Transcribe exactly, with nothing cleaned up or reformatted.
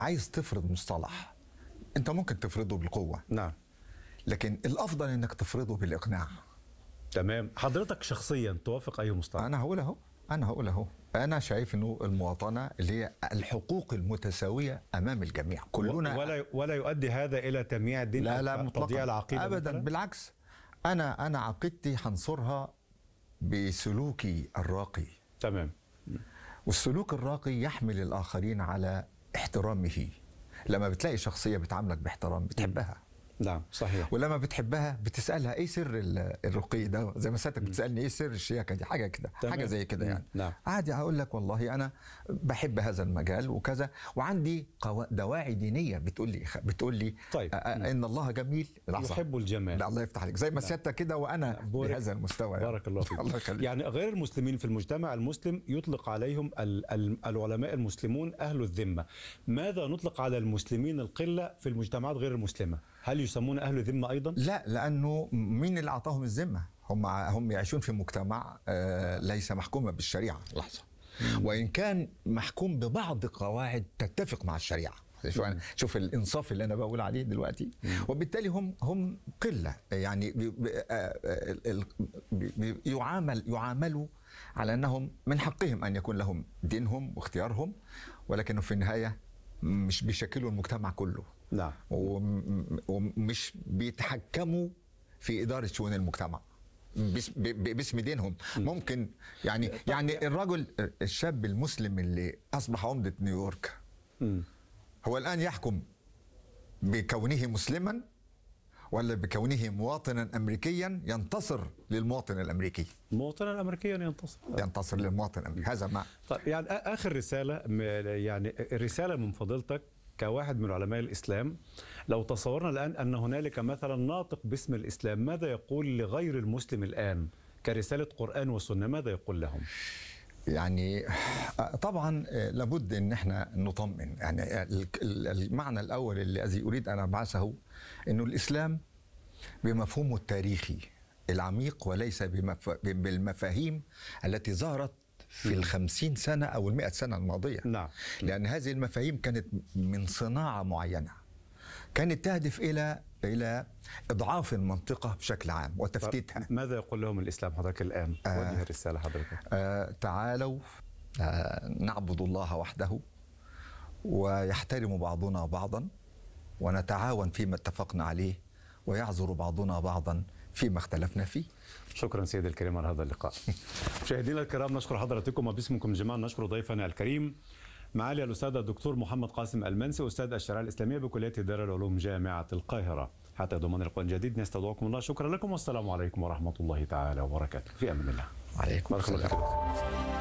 عايز تفرض مصطلح، انت ممكن تفرضه بالقوه، نعم، لكن الافضل انك تفرضه بالاقناع. تمام. حضرتك شخصيا توافق اي مصطلح؟ انا هقول اهو انا هقول اهو انا شايف انه المواطنه اللي هي الحقوق المتساويه امام الجميع، كلنا. ولا ولا يؤدي هذا الى تمييع الدين؟ لا لا أو مطلقا، تضييع العقيده ابدا، مثلاً؟ بالعكس. انا انا عقيدتي هنصرها بسلوكي الراقي، تمام. والسلوك الراقي يحمل الآخرين على احترامه. لما بتلاقي شخصية بتعاملك باحترام بتحبها، نعم صحيح. ولما بتحبها بتسألها ايه سر ال- الرقي ده، زي ما سيادتك بتسألني ايه سر الشياكة دي، حاجة كده، تمام. حاجة زي كده يعني. نعم. عادي هقول لك والله أنا بحب هذا المجال وكذا، وعندي قوا- دواعي دينية بتقول لي بتقول لي طيب. آه، آه، إن الله جميل. لحظة. يحب الجمال. لا الله يفتح عليك، زي ما سيادتك كده وأنا بارك- بهذا المستوى يعني. بارك الله فيك. الله يخليك. يعني غير المسلمين في المجتمع المسلم يطلق عليهم ال ال العلماء المسلمون أهل الذمة. ماذا نطلق على المسلمين القلة في المجتمعات غير المسلمة؟ هل يسمون أهل الذمة أيضا؟ لا، لانه مين اللي اعطاهم الذمه؟ هم هم يعيشون في مجتمع آه، ليس محكوما بالشريعه. لحظه. وان كان محكوم ببعض قواعد تتفق مع الشريعه. شوف شوف الانصاف اللي انا بقول عليه دلوقتي. وبالتالي هم هم قله، يعني بي- بي- آه، آه، ال- بي- بي- يعامل يعاملوا على انهم من حقهم ان يكون لهم دينهم واختيارهم، ولكنه في النهايه مش بيشكلوا المجتمع كله. نعم. وم- ومش بيتحكموا في إدارة شؤون المجتمع بس- ب- ب- باسم دينهم. ممكن يعني يعني الرجل الشاب المسلم اللي أصبح عمدة نيويورك مم. هو الآن يحكم بكونه مسلما ولا بكونه مواطنا أمريكيا ينتصر للمواطن الأمريكي؟ مواطنا أمريكيا ينتصر. ينتصر للمواطن الأمريكي. هذا ما طيب يعني آ- آخر رسالة، م- يعني رسالة من فضيلتك كواحد من علماء الإسلام، لو تصورنا الآن أن هنالك مثلا ناطق باسم الإسلام، ماذا يقول لغير المسلم الآن كرسالة قرآن وسنة؟ ماذا يقول لهم؟ يعني طبعا لابد ان احنا نطمئن. يعني ال- ال- المعنى الاول الذي اريد ان ابعثه انه الاسلام بمفهومه التاريخي العميق، وليس بمف... بالمفاهيم التي ظهرت في الخمسين سنة أو المئة سنة الماضية. نعم. لأن هذه المفاهيم كانت من صناعة معينة، كانت تهدف إلى إلى إضعاف المنطقة بشكل عام وتفتيتها. ماذا يقول لهم الإسلام حضرتك الآن؟ آه. وجه الرسالة حضرتك. آه تعالوا آه نعبد الله وحده، ويحترم بعضنا بعضا، ونتعاون فيما اتفقنا عليه، ويعذر بعضنا بعضا فيما اختلفنا فيه. شكرا سيدي الكريم على هذا اللقاء. مشاهدينا الكرام، نشكر حضراتكم وباسمكم جميعا نشكر ضيفنا الكريم معالي الأستاذ الدكتور محمد قاسم المنسي، أستاذ الشريعة الإسلامية بكلية دار العلوم جامعة القاهرة. حتى ضمان لقاء جديد نستودعكم الله. شكرا لكم والسلام عليكم ورحمة الله تعالى وبركاته. في أمان الله. عليكم بارك الله السلام. فيكم.